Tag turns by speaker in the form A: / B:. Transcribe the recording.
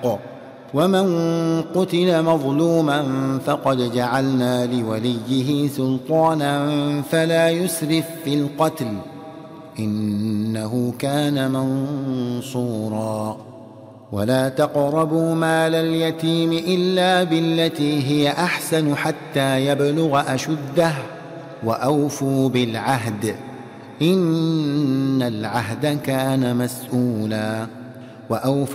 A: ومن قتل مظلوما فقد جعلنا لوليه سلطانا فلا يسرف في القتل إنه كان منصورا ولا تقربوا مال اليتيم إلا بالتي هي أحسن حتى يبلغ أشده وأوفوا بالعهد إن العهد كان مسؤولا